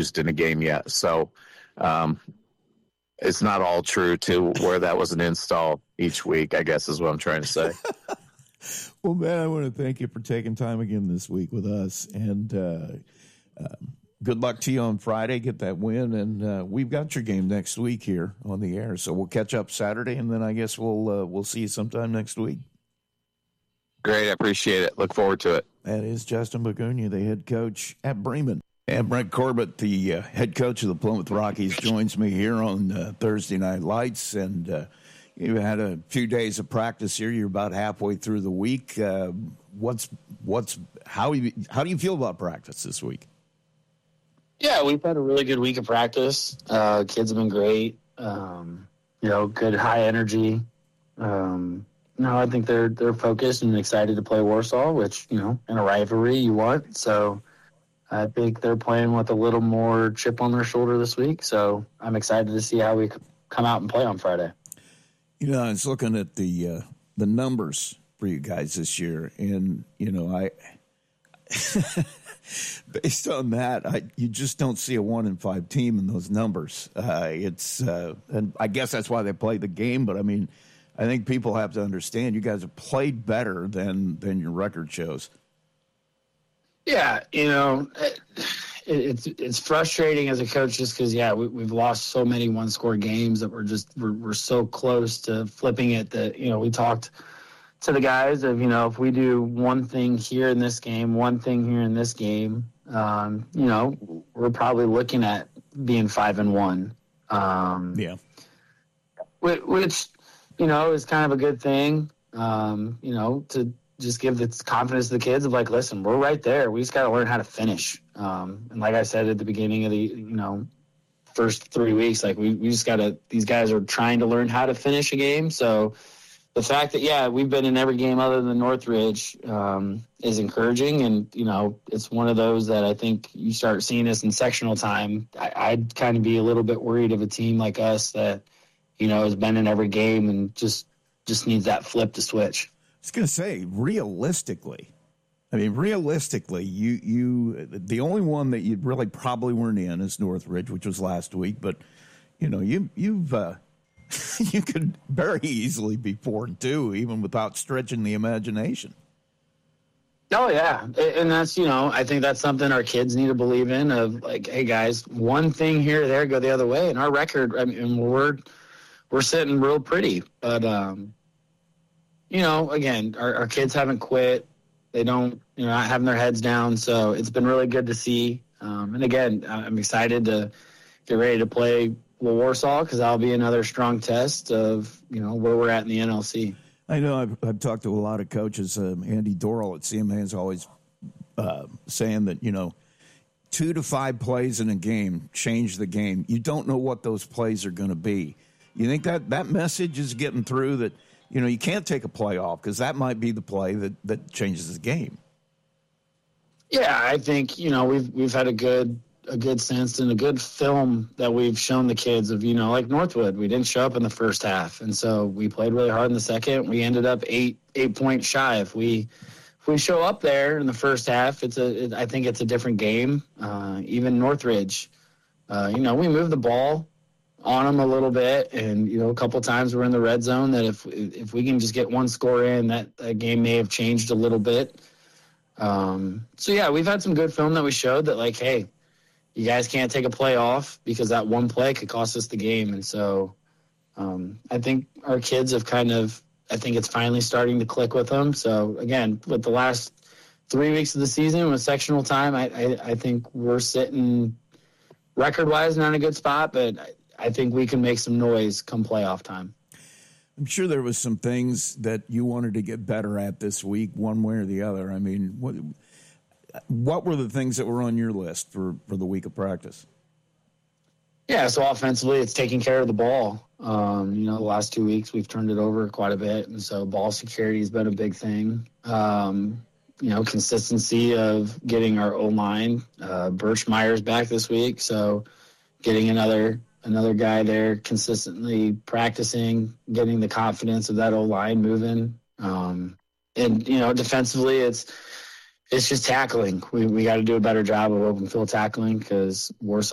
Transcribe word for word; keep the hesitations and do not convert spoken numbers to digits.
used in a game yet. So um, it's not all true to where that was an install each week, I guess is what I'm trying to say. Well, man, I want to thank you for taking time again this week with us. And uh, uh, good luck to you on Friday. Get that win. And uh, we've got your game next week here on the air. So we'll catch up Saturday, and then I guess we'll uh, we'll see you sometime next week. Great. I appreciate it. Look forward to it. That is Justin Bagunia, the head coach at Bremen. And Brent Corbett, the uh, head coach of the Plymouth Rockies, joins me here on uh, Thursday Night Lights. And uh, you had a few days of practice here. You're about halfway through the week. Uh, what's what's how you how do you feel about practice this week? Yeah, we've had a really good week of practice. Uh, kids have been great. Um, you know, good high energy. Um, no, I think they're they're focused and excited to play Warsaw, which, you know, in a rivalry you want. So I think they're playing with a little more chip on their shoulder this week. So I'm excited to see how we come out and play on Friday. You know, I was looking at the uh, the numbers for you guys this year, and you know, I based on that, I you just don't see a one in five team in those numbers. Uh, it's uh, and I guess that's why they play the game. But I mean, I think people have to understand you guys have played better than than your record shows. Yeah, you know, it, it's it's frustrating as a coach just because, yeah, we, we've lost so many one-score games that we're just we're, we're so close to flipping it that, you know, we talked to the guys of, you know, if we do one thing here in this game, one thing here in this game, um, you know, we're probably looking at being five and one. Um, yeah, which, which, you know, is kind of a good thing, um, you know, to just give the confidence to the kids of like, listen, we're right there. We just got to learn how to finish. Um, and like I said at the beginning of the, you know, first three weeks, like we, we just got to, these guys are trying to learn how to finish a game. So the fact that, yeah, we've been in every game other than Northridge um, is encouraging. And, you know, it's one of those that I think you start seeing us in sectional time. I, I'd kind of be a little bit worried of a team like us that, you know, has been in every game and just, just needs that flip to switch. I was going to say, realistically, I mean, realistically, you you the only one that you really probably weren't in is Northridge, which was last week. But you know, you you've uh, you could very easily be four and two, even without stretching the imagination. Oh yeah, and that's, you know, I think that's something our kids need to believe in. Of like, hey guys, one thing here or there, go the other way, and our record. I mean, we're we're sitting real pretty, but. um You know, again, our, our kids haven't quit. They don't, you know, not having their heads down. So it's been really good to see. Um, and again, I'm excited to get ready to play Warsaw because that'll be another strong test of, you know, where we're at in the N L C. I know I've, I've talked to a lot of coaches. Um, Andy Dorrell at C M A is always uh, saying that, you know, two to five plays in a game change the game. You don't know what those plays are going to be. You think that that message is getting through that, you know, you can't take a play off because that might be the play that, that changes the game. Yeah, I think, you know, we've we've had a good a good sense and a good film that we've shown the kids of, you know, like Northwood. We didn't show up in the first half, and so we played really hard in the second. We ended up eight eight points shy. If we if we show up there in the first half, it's a it, I think it's a different game. Uh, even Northridge, uh, you know, we moved the ball on them a little bit, and you know, a couple times we're in the red zone that if if we can just get one score in, that, that game may have changed a little bit. Um, so yeah, we've had some good film that we showed that, like, hey, you guys can't take a play off because that one play could cost us the game. And so um, I think our kids have kind of, I think it's finally starting to click with them. So again, with the last three weeks of the season with sectional time, I I, I think we're sitting record wise not in a good spot, but I, I think we can make some noise come playoff time. I'm sure there was some things that you wanted to get better at this week, one way or the other. I mean, what what were the things that were on your list for, for the week of practice? Yeah, so offensively, it's taking care of the ball. Um, you know, the last two weeks we've turned it over quite a bit, and so ball security has been a big thing. Um, you know, consistency of getting our O-line. Uh, Birch Myers back this week, so getting another – another guy there consistently practicing, getting the confidence of that O-line moving. Um, and, you know, defensively, it's it's just tackling. We we got to do a better job of open field tackling because Warsaw